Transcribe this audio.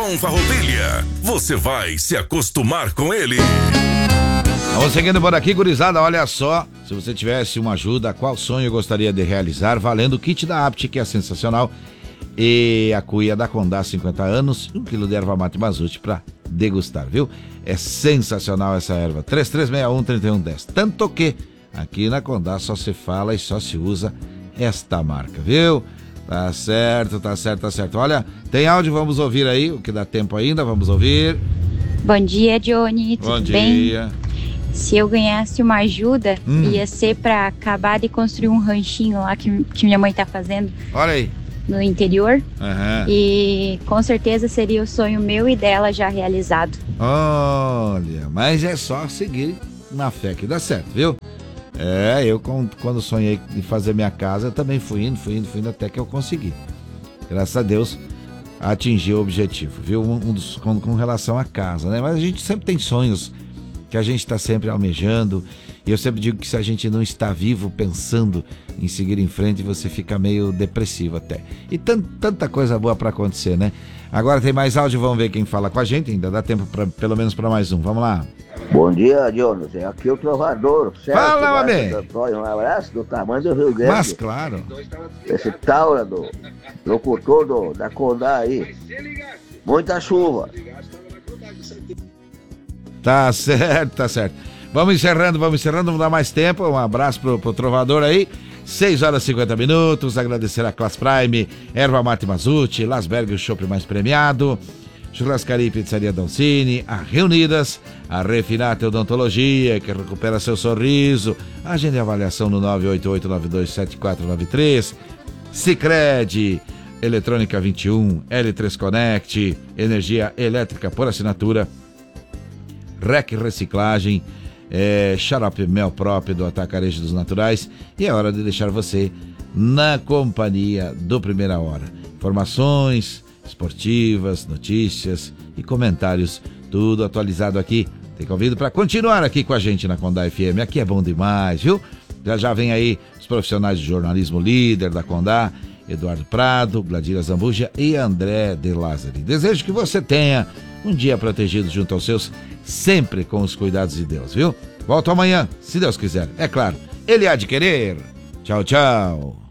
Tom Farroupilha. Você vai se acostumar com ele. Vamos seguindo por aqui, gurizada, olha só, se você tivesse uma ajuda, qual sonho gostaria de realizar, valendo o kit da Apt, que é sensacional, e a cuia da Condá, 50 anos, 1 quilo de erva mate Mazute pra degustar, viu? É sensacional essa erva, 3361-3110, tanto que aqui na Condá só se fala e só se usa esta marca, viu? Tá certo, tá certo, tá certo. Olha, tem áudio, vamos ouvir aí, o que dá tempo ainda, vamos ouvir. Bom dia, Johnny, tudo bem? Bom dia. Se eu ganhasse uma ajuda, ia ser pra acabar de construir um ranchinho lá que minha mãe tá fazendo. Olha aí. No interior. E com certeza seria o sonho meu e dela já realizado. Olha, mas é só seguir na fé que dá certo, viu? Eu quando sonhei em fazer minha casa, eu também fui indo até que eu consegui. Graças a Deus, atingi o objetivo, viu? Com relação à casa, né? Mas a gente sempre tem sonhos que a gente está sempre almejando, e eu sempre digo que se a gente não está vivo pensando em seguir em frente, você fica meio depressivo até. E tanta coisa boa para acontecer, né? Agora tem mais áudio, vamos ver quem fala com a gente, ainda dá tempo pelo menos para mais um, vamos lá. Bom dia, Jonas, aqui é o Trovador, certo? Fala, homem! Um abraço do tamanho do Rio Grande. Mas claro. Esse Taura do locutor da Condá aí, muita chuva. Tá certo, tá certo. Vamos encerrando, não dá mais tempo. Um abraço pro Trovador aí. 6h50, agradecer a Class Prime, Erva Mate Mazute, Lasberg, o chopp mais premiado, Churrascaria e Pizzaria Doncini, a Reunidas, a Refinate Odontologia, que recupera seu sorriso, agenda e avaliação no 988927493, Sicredi, Eletrônica 21, L3 Connect, energia elétrica por assinatura, REC Reciclagem, xarope mel próprio do Atacarejo dos Naturais, e é hora de deixar você na companhia do Primeira Hora. Informações esportivas, notícias e comentários, tudo atualizado aqui. Tem convido para continuar aqui com a gente na Condá FM, aqui é bom demais, viu? Já vem aí os profissionais de jornalismo líder da Condá, Eduardo Prado, Gladira Zambuja e André De Lázari. Desejo que você tenha um dia protegido junto aos seus, sempre com os cuidados de Deus, viu? Volto amanhã, se Deus quiser, é claro. Ele há de querer. Tchau, tchau.